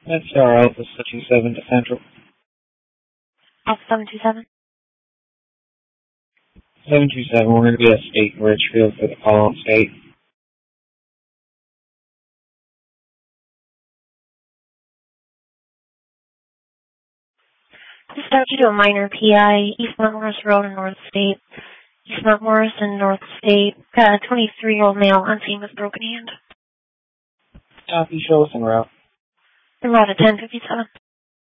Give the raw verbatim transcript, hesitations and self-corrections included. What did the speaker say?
That's our Alpha two seven to Central. Alpha seven two seven. seven two seven, we're going to be at State Richfield for the call on State. Just out to do a minor P I, East Mount Morris Road and North State. East Mount Morris and North State. Got a twenty-three-year-old male on scene with broken hand. Copy, show us en route. En route at ten fifty-seven.